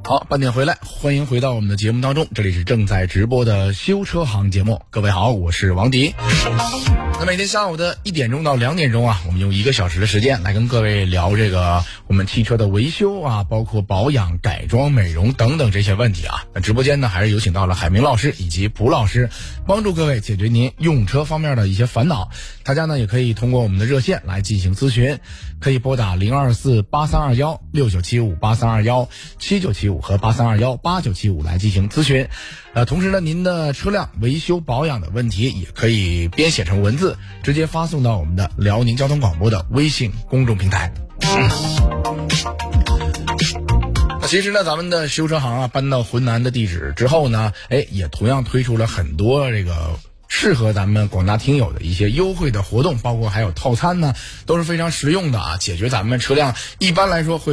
好，半点回来，欢迎回到我们的节目当中，这里是正在直播的修车行节目。各位好，我是王迪。那每天下午的1点钟到2点钟啊，我们用1个小时的时间来跟各位聊这个我们汽车的维修啊，包括保养、改装、美容等等这些问题啊。那直播间呢，还是有请到了海明老师以及蒲老师，帮助各位解决您用车方面的一些烦恼。大家呢也可以通过我们的热线来进行咨询，可以拨打0248321697583217975和83218975来进行咨询。同时呢，您的车辆维修保养的问题也可以编写成文字，直接发送到我们的辽宁交通广播的微信公众平台。其实呢，咱们的修车行啊搬到浑南的地址之后呢，也同样推出了很多这个适合咱们广大听友的一些优惠的活动，包括还有套餐呢，都是非常实用的啊，解决咱们车辆一般来说会